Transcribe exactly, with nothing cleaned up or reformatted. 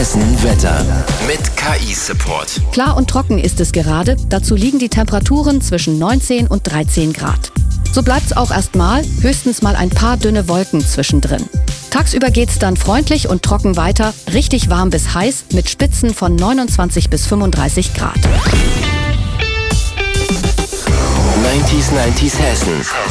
Hessen Wetter mit K I-Support. Klar und trocken ist es gerade. Dazu liegen die Temperaturen zwischen neunzehn und dreizehn Grad. So bleibt's auch erstmal, höchstens mal ein paar dünne Wolken zwischendrin. Tagsüber geht's dann freundlich und trocken weiter, richtig warm bis heiß mit Spitzen von neunundzwanzig bis fünfunddreißig Grad. neunzig neunzig Hessen.